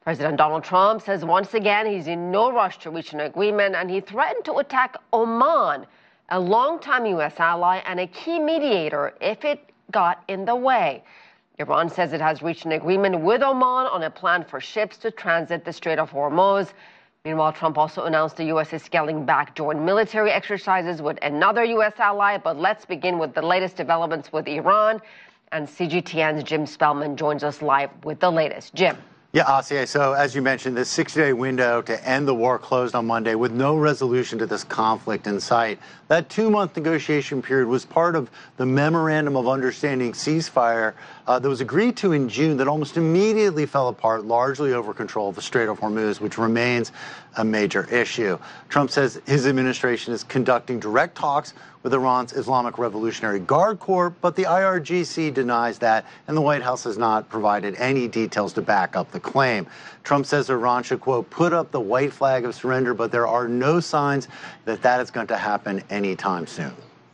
President Donald Trump says once again he's in no rush to reach an agreement, and he threatened to attack Oman, a longtime U.S. ally and a key mediator, if it got in the way. Iran says it has reached an agreement with Oman on a plan for ships to transit the Strait of Hormuz. Meanwhile, Trump also announced the U.S. is scaling back joint military exercises with another U.S. ally. But let's begin with the latest developments with Iran. And CGTN's Jim Spellman joins us live with the latest. Jim. Yeah, Asiya. So as you mentioned, the 6-day window to end the war closed on Monday with no resolution to this conflict in sight. That 2-month negotiation period was part of the Memorandum of Understanding ceasefire that was agreed to in June that almost immediately fell apart, largely over control of the Strait of Hormuz, which remains a major issue. Trump says his administration is conducting direct talks with Iran's Islamic Revolutionary Guard Corps, but the IRGC denies that, and the White House has not provided any details to back up the claim. Trump says Iran should, quote, put up the white flag of surrender, but there are no signs that that is going to happen anytime soon.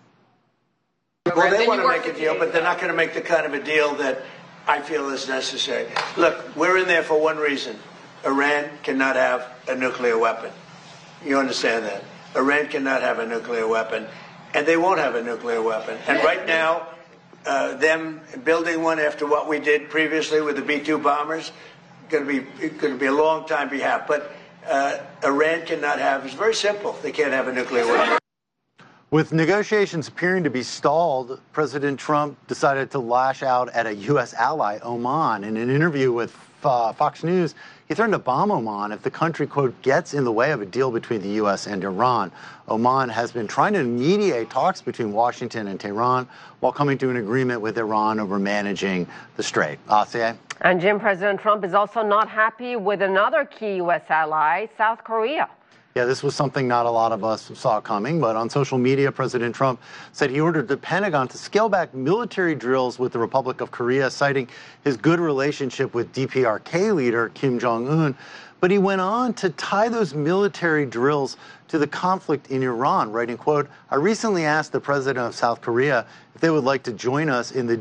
Well, they want to make a deal, but they're not going to make the kind of a deal that I feel is necessary. Look, we're in there for one reason. Iran cannot have a nuclear weapon. You understand that? Iran cannot have a nuclear weapon, and they won't have a nuclear weapon. And right now, them building one after what we did previously with the B-2 bombers, going to be a long time behalf. But Iran cannot have. It's very simple. They can't have a nuclear weapon. With negotiations appearing to be stalled, President Trump decided to lash out at a U.S. ally, Oman. In an interview with Fox News, he threatened to bomb Oman if the country, quote, gets in the way of a deal between the U.S. and Iran. Oman has been trying to mediate talks between Washington and Tehran while coming to an agreement with Iran over managing the strait. Asiya? And Jim, President Trump is also not happy with another key U.S. ally, South Korea. Yeah, this was something not a lot of us saw coming, but on social media, President Trump said he ordered the Pentagon to scale back military drills with the Republic of Korea, citing his good relationship with DPRK leader Kim Jong-un. But he went on to tie those military drills to the conflict in Iran, writing, quote, I recently asked the president of South Korea if they would like to join us in the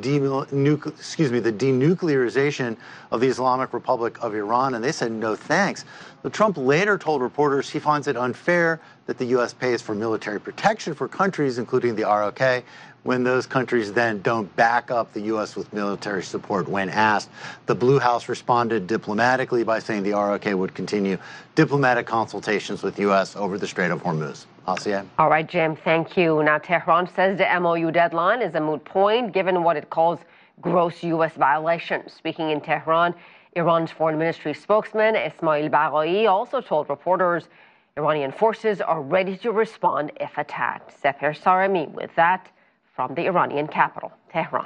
denuclearization of the Islamic Republic of Iran, and they said no thanks. But Trump later told reporters he finds it unfair that the U.S. pays for military protection for countries, including the ROK, when those countries then don't back up the U.S. with military support when asked. The Blue House responded diplomatically by saying the ROK would continue diplomatic consultations with U.S. over the Strait of Hormuz. Asiya? All right, Jim, thank you. Now, Tehran says the MOU deadline is a moot point, given what it calls gross U.S. violations. Speaking in Tehran, Iran's foreign ministry spokesman Esmail Baghai also told reporters Iranian forces are ready to respond if attacked. Sefer Saremi with that from the Iranian capital, Tehran.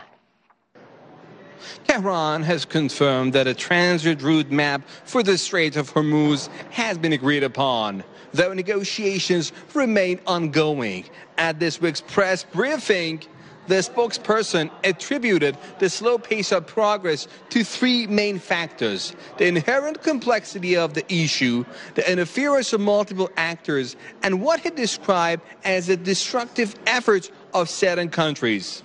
Tehran has confirmed that a transit route map for the Strait of Hormuz has been agreed upon, though negotiations remain ongoing. At this week's press briefing, the spokesperson attributed the slow pace of progress to 3 main factors: the inherent complexity of the issue, the interference of multiple actors, and what he described as the destructive efforts of certain countries.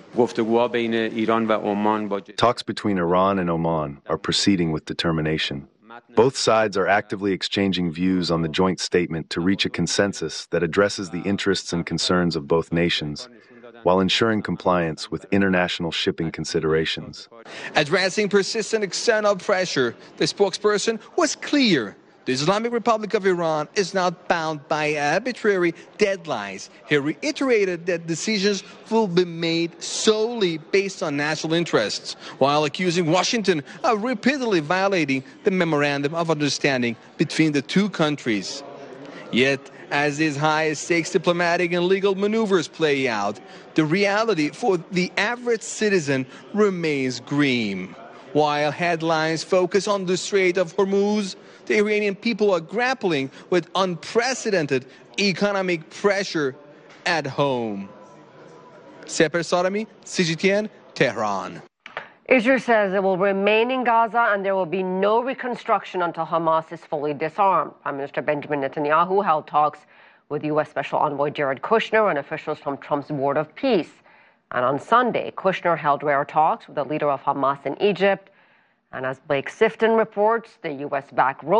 Talks between Iran and Oman are proceeding with determination. Both sides are actively exchanging views on the joint statement to reach a consensus that addresses the interests and concerns of both nations, while ensuring compliance with international shipping considerations. Addressing persistent external pressure, the spokesperson was clear. The Islamic Republic of Iran is not bound by arbitrary deadlines. He reiterated that decisions will be made solely based on national interests, while accusing Washington of repeatedly violating the Memorandum of Understanding between the two countries. Yet, as these high-stakes diplomatic and legal maneuvers play out, the reality for the average citizen remains grim. While headlines focus on the Strait of Hormuz, the Iranian people are grappling with unprecedented economic pressure at home. Sefer Saremi, CGTN, Tehran. Israel says it will remain in Gaza and there will be no reconstruction until Hamas is fully disarmed. Prime Minister Benjamin Netanyahu held talks with U.S. Special Envoy Jared Kushner and officials from Trump's Board of Peace. And on Sunday, Kushner held rare talks with the leader of Hamas in Egypt. And as Blake Sifton reports, the U.S.-backed